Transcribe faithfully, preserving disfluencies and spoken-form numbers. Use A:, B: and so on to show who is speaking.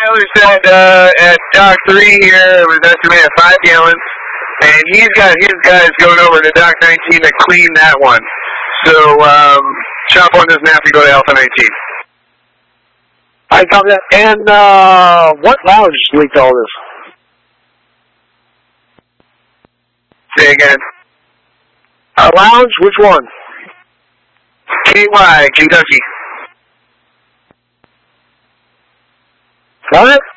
A: Tyler said uh, at dock three here it was estimated at five gallons, and he's got his guys going over to dock nineteen to clean that one. So um, shop one doesn't have to go to Alpha nineteen.
B: I copy that. And uh, what lounge leaked all this?
A: Say again.
B: A lounge? Which one?
A: K Y, Kentucky.
B: Got it?